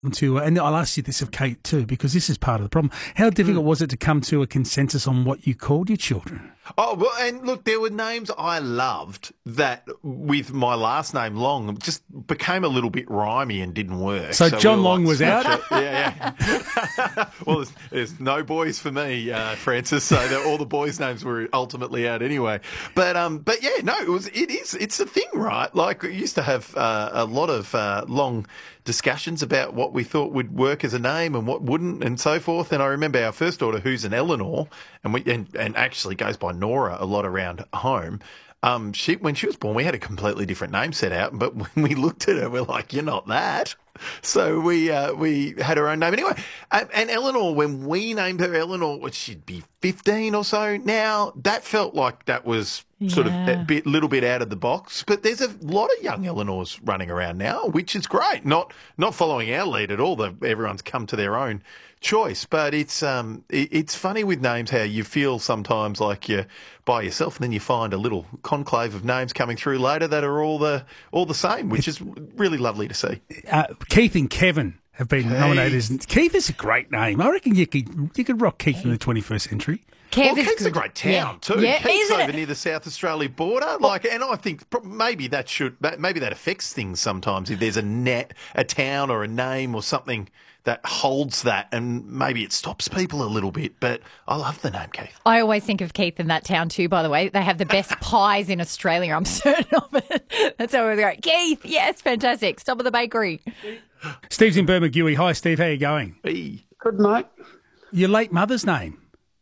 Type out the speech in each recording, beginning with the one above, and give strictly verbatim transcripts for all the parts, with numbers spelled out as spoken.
to, and I'll ask you this of Kate too, because this is part of the problem. How difficult mm. was it to come to a consensus on what you called your children? Oh, well, and look, there were names I loved that with my last name Long just became a little bit rhymey and didn't work. So, so John we Long like, was out? Yeah, yeah. Well, there's, there's no boys for me, uh, Francis, so all the boys' names were ultimately out anyway. But um, but yeah, no, it was. It is. It's a thing, right? Like, we used to have uh, a lot of uh, long discussions about what we thought would work as a name and what wouldn't and so forth. And I remember our first daughter, who's an Eleanor, and we and, and actually goes by Nora a lot around home. Um, she when she was born, we had a completely different name set out, but when we looked at her, we're like, "You're not that." So we uh, we had her own name anyway. And, and Eleanor, when we named her Eleanor, which she'd be fifteen or so now, that felt like that was sort yeah. of a bit, little bit out of the box. But there's a lot of young Eleanors running around now, which is great. Not not following our lead at all. The, everyone's come to their own choice. But it's um it, it's funny with names how you feel sometimes like you're by yourself, and then you find a little conclave of names coming through later that are all the all the same, which is really lovely to see. Uh, Keith and Kevin have been Keith. nominated. As, Keith is a great name. I reckon you could you could rock Keith in the twenty-first century. Kev well, Keith's good. a great town yeah. too. Yeah, Keith's over it? near the South Australia border, like, and I think maybe that should that, maybe that affects things sometimes. If there's a net, a town or a name or something that holds that, and maybe it stops people a little bit. But I love the name Keith. I always think of Keith in that town too. By the way, they have the best pies in Australia. I'm certain of it. That's how we go. Keith, yes, fantastic. Stop at the bakery. Steve's in Bermagui. Hi, Steve. How you going? Hey. Good, mate. Your late mother's name?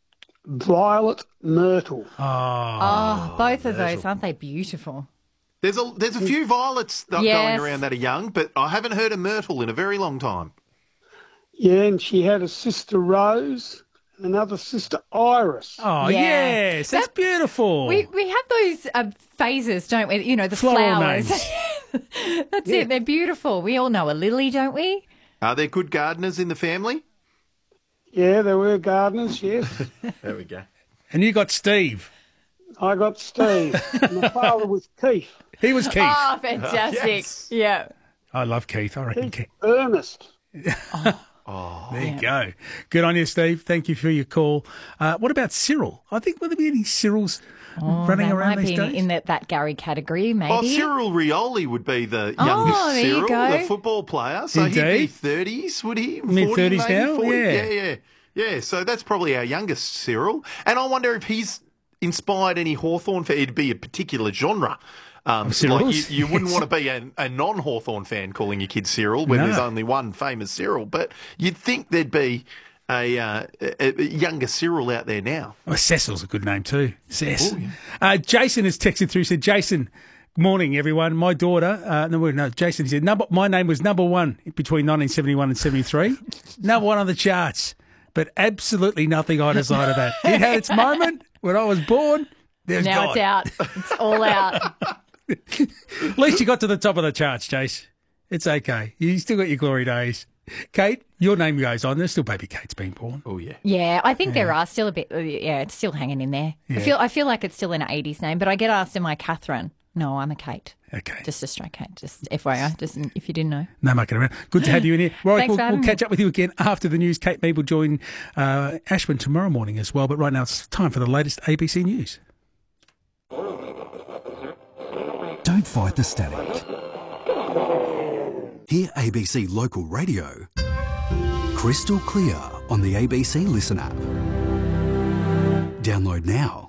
Violet Myrtle. Oh, oh both of those, aren't they beautiful? There's a there's a few violets yes. going around that are young, but I haven't heard of Myrtle in a very long time. Yeah, and she had a sister Rose and another sister Iris. Oh, yeah. yes, that's that, beautiful. We we have those uh, phases, don't we? You know, the Floral flowers. Names. That's yeah. it. They're beautiful. We all know a lily, don't we? Are there good gardeners in the family? Yeah, there were gardeners, yes. There we go. And you got Steve. I got Steve. My father was Keith. He was Keith. Oh, fantastic. Yes. Yeah. I love Keith. I reckon Keith. Keith. Ernest. oh. Oh, there yeah. you go. Good on you, Steve. Thank you for your call. Uh, what about Cyril? I think, will there be any Cyrils oh, running around might these be days? In that, that Gary category, maybe. Well, Cyril Rioli would be the oh, youngest there Cyril, you go. the football player. So Indeed. he'd be thirties, would he? Mid-thirties now? forty? Yeah. Yeah, yeah. Yeah, so that's probably our youngest Cyril. And I wonder if he's inspired any Hawthorn fan. It'd be a particular genre. Um, like you, you wouldn't want to be a, a non-Hawthorn fan calling your kid Cyril when no. there's only one famous Cyril, but you'd think there'd be a, uh, a, a younger Cyril out there now. Well, Cecil's a good name too. Cess. Ooh, yeah. uh, Jason has texted through, said, Jason, morning, everyone. My daughter, uh, no, no, Jason, he said, number, my name was number one between nineteen seventy-one and seventy-three. Number one on the charts, but absolutely nothing either side of that. It had its moment when I was born. There's now God. It's out. It's all out. At least you got to the top of the charts, Jace. It's okay. You still got your glory days. Kate, your name goes on. There's still baby Kate's been born. Oh, yeah. Yeah, I think yeah. there are still a bit, yeah, it's still hanging in there. Yeah. I feel I feel like it's still an eighties name, but I get asked, am I Catherine? No, I'm a Kate. Okay. Just a straight Kate, just F Y I, just if you didn't know. No mucking around. Good to have you in here. Right, Thanks we'll, we'll catch up with you again after the news. Kate Mead will join uh, Ashwin tomorrow morning as well, but right now it's time for the latest A B C News. Don't fight the static. Hear A B C Local Radio crystal clear on the A B C Listen app. Download now.